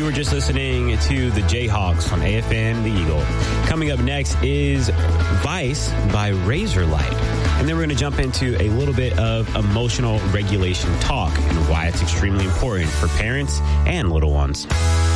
You were just listening to the Jayhawks on AFM The Eagle. Coming up next is Vice by Razorlight. And then we're going to jump into a little bit of emotional regulation talk and why it's extremely important for parents and little ones.